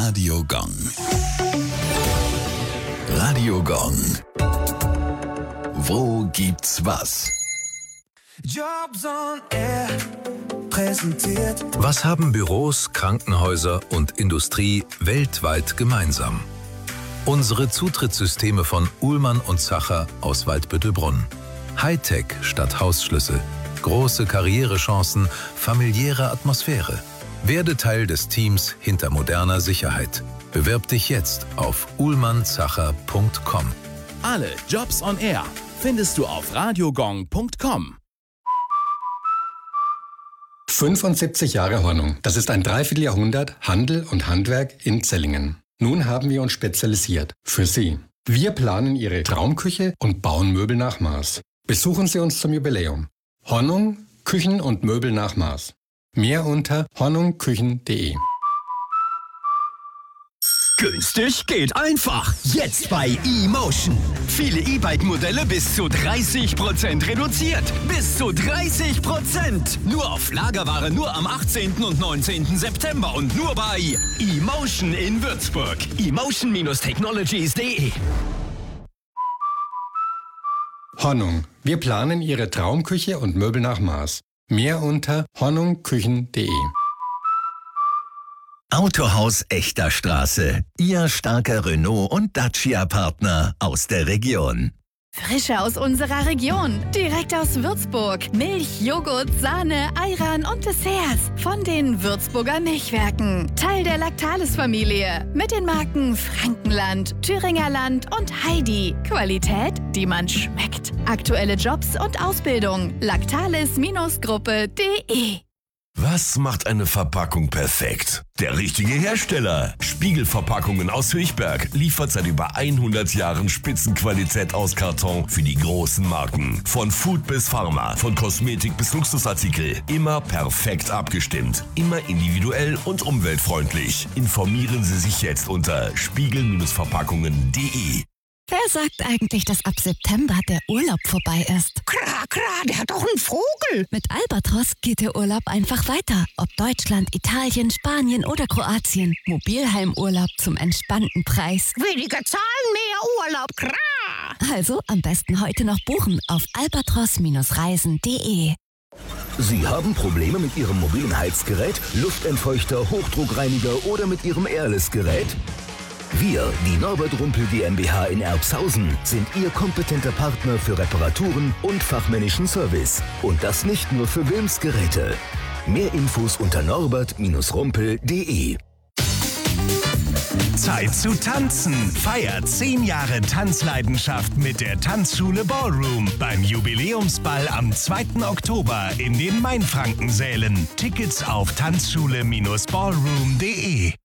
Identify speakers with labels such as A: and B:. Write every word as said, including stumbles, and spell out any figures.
A: Radio Gong. Radio Gong. Wo gibt's was?
B: Jobs on Air präsentiert.
C: Was haben Büros, Krankenhäuser und Industrie weltweit gemeinsam? Unsere Zutrittssysteme von Uhlmann und Zacher aus Waldbüttelbrunn. Hightech statt Hausschlüssel. Große Karrierechancen, familiäre Atmosphäre. Werde Teil des Teams hinter moderner Sicherheit. Bewirb dich jetzt auf uhlmann zacher punkt com.
D: Alle Jobs on Air findest du auf radiogong punkt com.
E: fünfundsiebzig Jahre Hornung. Das ist ein Dreivierteljahrhundert Handel und Handwerk in Zellingen. Nun haben wir uns spezialisiert. Für Sie. Wir planen Ihre Traumküche und bauen Möbel nach Maß. Besuchen Sie uns zum Jubiläum. Hornung, Küchen und Möbel nach Maß. Mehr unter hornungküchen punkt de.
F: Günstig geht einfach. Jetzt bei eMotion. Viele E-Bike-Modelle bis zu dreißig Prozent reduziert. Bis zu dreißig Prozent. Nur auf Lagerware, nur am achtzehnten und neunzehnten September und nur bei eMotion in Würzburg. emotion Bindestrich technologies punkt de.
E: Hornung. Wir planen Ihre Traumküche und Möbel nach Maß. Mehr unter hornungküchen punkt de.
G: Autohaus Echter Straße. Ihr starker Renault- und Dacia-Partner aus der Region.
H: Frische aus unserer Region, direkt aus Würzburg. Milch, Joghurt, Sahne, Ayran und Desserts von den Würzburger Milchwerken. Teil der Lactalis-Familie mit den Marken Frankenland, Thüringerland und Heidi. Qualität, die man schmeckt. Aktuelle Jobs und Ausbildung. lactalis Gruppe punkt de.
I: Was macht eine Verpackung perfekt? Der richtige Hersteller. Spiegelverpackungen aus Höchberg liefert seit über hundert Jahren Spitzenqualität aus Karton für die großen Marken. Von Food bis Pharma, von Kosmetik bis Luxusartikel. Immer perfekt abgestimmt. Immer individuell und umweltfreundlich. Informieren Sie sich jetzt unter spiegel Verpackungen punkt de.
J: Wer sagt eigentlich, dass ab September der Urlaub vorbei ist?
K: Klar, klar, der hat doch einen Vogel.
J: Mit Albatros geht der Urlaub einfach weiter. Ob Deutschland, Italien, Spanien oder Kroatien. Mobilheimurlaub zum entspannten Preis.
K: Weniger Zahlen, mehr Urlaub, klar.
J: Also am besten heute noch buchen auf albatros Reisen punkt de.
L: Sie haben Probleme mit Ihrem mobilen Heizgerät, Luftentfeuchter, Hochdruckreiniger oder mit Ihrem Airless-Gerät? Wir, die Norbert Rumpel GmbH in Erbshausen, sind Ihr kompetenter Partner für Reparaturen und fachmännischen Service. Und das nicht nur für Wilms Geräte. Mehr Infos unter norbert Rumpel punkt de.
M: Zeit zu tanzen. Feiert zehn Jahre Tanzleidenschaft mit der Tanzschule Ballroom beim Jubiläumsball am zweiten Oktober in den Mainfrankensälen. Tickets auf tanzschule Bindestrich ballroom punkt de.